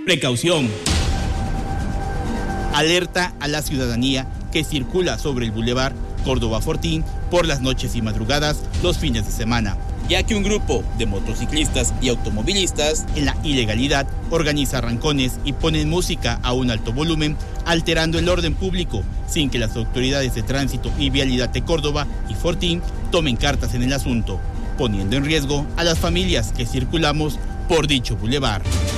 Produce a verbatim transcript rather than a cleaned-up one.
Precaución. Alerta a la ciudadanía que circula sobre el bulevar Córdoba Fortín por las noches y madrugadas los fines de semana, ya que un grupo de motociclistas y automovilistas en la ilegalidad organiza arrancones y ponen música a un alto volumen, alterando el orden público sin que las autoridades de tránsito y vialidad de Córdoba y Fortín tomen cartas en el asunto, poniendo en riesgo a las familias que circulamos por dicho bulevar.